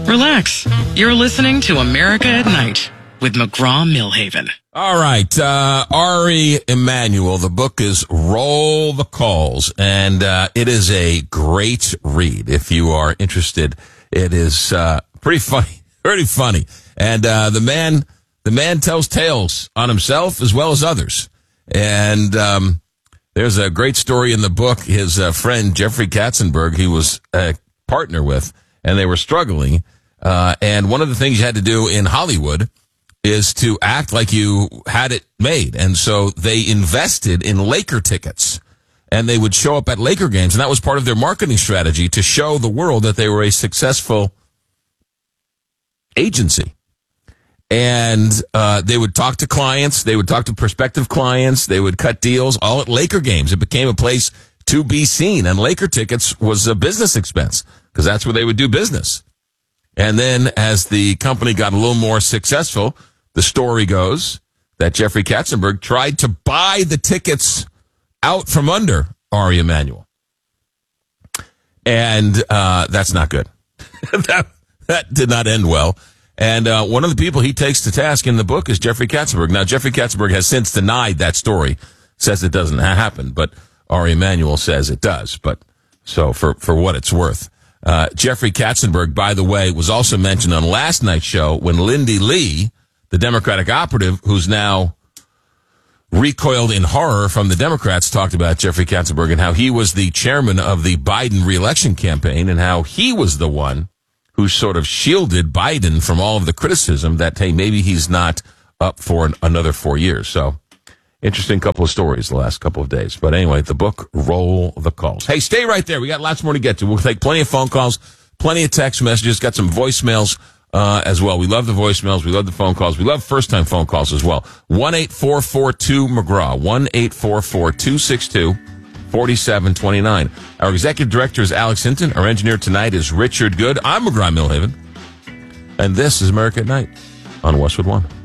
Relax. You're listening to America at Night with McGraw-Milhaven. All right, Ari Emanuel. The book is Roll the Calls, and it is a great read. If you are interested, it is pretty funny. And the man tells tales on himself as well as others. And there's a great story in the book. His friend Jeffrey Katzenberg, he was a partner with, and they were struggling. And one of the things you had to do in Hollywood is to act like you had it made. And so they invested in Laker tickets, and they would show up at Laker games. And that was part of their marketing strategy to show the world that they were a successful agency. And they would talk to clients. They would talk to prospective clients. They would cut deals all at Laker games. It became a place to be seen. And Laker tickets was a business expense because that's where they would do business. And then as the company got a little more successful, the story goes that Jeffrey Katzenberg tried to buy the tickets out from under Ari Emanuel. And that's not good. That did not end well. And one of the people he takes to task in the book is Jeffrey Katzenberg. Now, Jeffrey Katzenberg has since denied that story, says it doesn't happen, but Ari Emanuel says it does. But so for what it's worth. Jeffrey Katzenberg, by the way, was also mentioned on last night's show when Lindy Lee, the Democratic operative, who's now recoiled in horror from the Democrats, talked about Jeffrey Katzenberg and how he was the chairman of the Biden reelection campaign and how he was the one who sort of shielded Biden from all of the criticism that, hey, maybe he's not up for another 4 years. So interesting couple of stories the last couple of days. But anyway, the book, Roll the Calls. Hey, stay right there. We got lots more to get to. We'll take plenty of phone calls, plenty of text messages, got some voicemails as well. We love the voicemails. We love the phone calls. We love first-time phone calls as well. 1-844-2-McGraw, 1-844-262-4729. Our executive director is Alex Hinton. Our engineer tonight is Richard Good. I'm McGraw-Milhaven. And this is America at Night on Westwood One.